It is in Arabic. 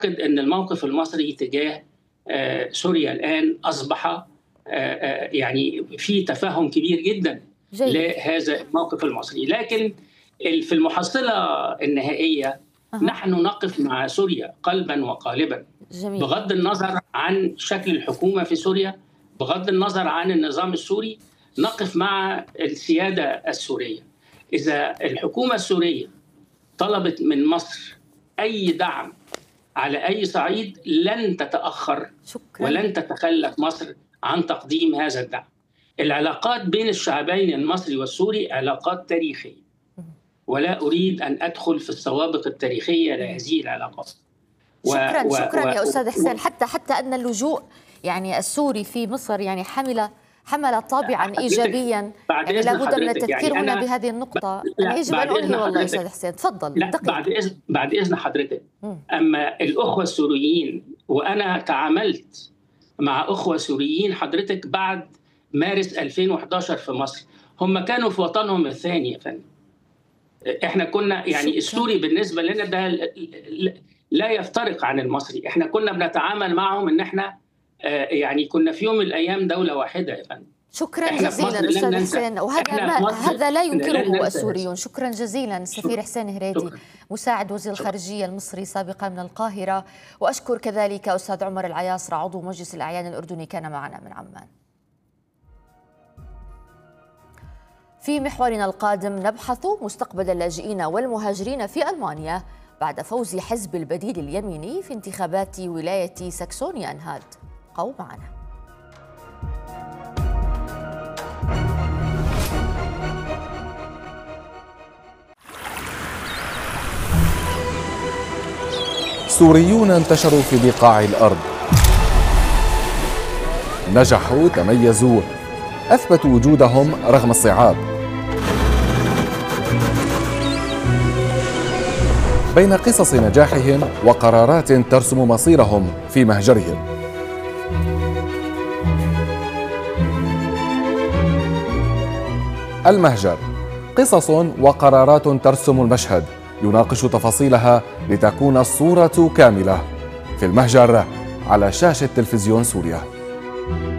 أن الموقف المصري تجاه سوريا الآن أصبح يعني في تفاهم كبير جدا لهذا الموقف المصري، لكن في المحصلة النهائية نحن نقف مع سوريا قلبا وقالبا. جميل. بغض النظر عن شكل الحكومة في سوريا، بغض النظر عن النظام السوري، نقف مع السيادة السورية. إذا الحكومة السورية طلبت من مصر أي دعم على أي صعيد لن تتأخر ولن تتخلف مصر عن تقديم هذا الدعم. العلاقات بين الشعبين المصري والسوري علاقات تاريخية، ولا أريد أن أدخل في السوابق التاريخية لهذه العلاقات. شكرا يا أستاذ حسين. حتى أن اللجوء يعني السوري في مصر يعني حمل طابعا إيجابيا، يعني لابد من التذكير هنا بهذه النقطة. أنا يجب أن أنهي والله أستاذ حسين، تفضل. بعد إذن حضرتك، أما الأخوة السوريين، وأنا تعاملت مع أخوة سوريين حضرتك بعد مارس 2011 في مصر، هم كانوا في وطنهم الثاني يا فندم. احنا كنا يعني السوري بالنسبة لنا ده لا يفترق عن المصري. احنا كنا بنتعامل معهم ان احنا يعني كنا في يوم من الايام دولة واحدة يا فندم. شكرا جزيلا استاذ حسين، وهذا لا ينكره السوريون. شكرا جزيلا السفير حسين هريدي، مساعد وزير الخارجية المصري سابقا من القاهرة. واشكر كذلك استاذ عمر العياصرة عضو مجلس الاعيان الاردني كان معنا من عمان. في محورنا القادم نبحث مستقبل اللاجئين والمهاجرين في ألمانيا بعد فوز حزب البديل اليميني في انتخابات ولاية ساكسونيا أنهالت. بقوا معنا. سوريون انتشروا في بقاع الأرض، نجحوا، تميزوا، أثبتوا وجودهم رغم الصعاب. بين قصص نجاحهم وقرارات ترسم مصيرهم في مهجرهم. المهجر، قصص وقرارات ترسم المشهد، يناقش تفاصيلها لتكون الصورة كاملة. في المهجر على شاشة تلفزيون سوريا.